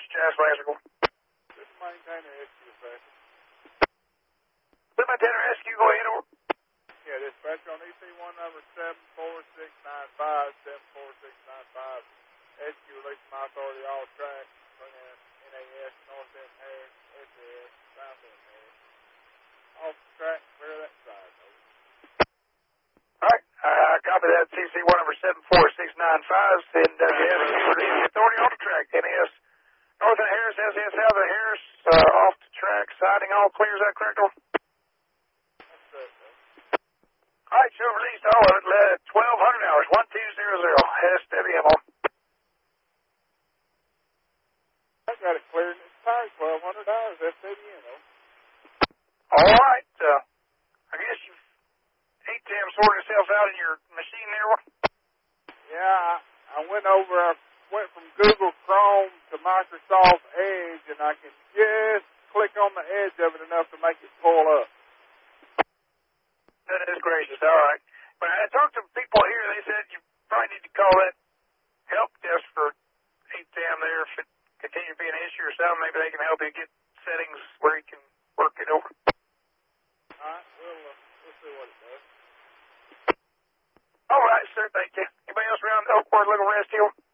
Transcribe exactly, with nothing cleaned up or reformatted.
Jazz Bicycle? This maintainer rescue dispatcher. Lift maintainer rescue, go ahead, over. Yeah, dispatcher on E C one number seven four six nine five, seven four six nine five. Rescue releasing my authority all tracks. Bring in N A S, North End Harris, S A S, South End Harris. Off the track, clear that side, over. All right, uh, copy that. C C one number seven four six nine five. Send uh, gas release authority on the track. N A S, North End Harris, S A S, South End Harris, uh, off the track. Siding all clear. Is that correct, over? That's correct, over. All right, show released all of it. Uh, twelve hundred hours, one two zero zero. S W M on. I got it cleared. It's time twelve hundred hours, S W M, over. All right, uh, I guess you've eight T M sorted itself out in your machine there. Yeah, I, I went over, I went from Google Chrome to Microsoft Edge, and I can just click on the edge of it enough to make it pull up. That is gracious. All right. But I talked to people here. They said you probably need to call that help desk for eight T M there. If it continues to be an issue or something, maybe they can help you get settings where you can work it over. All right, we'll, uh, we'll see what it does. All right, sir. Thank you. Anybody else around Oakport looking rest here?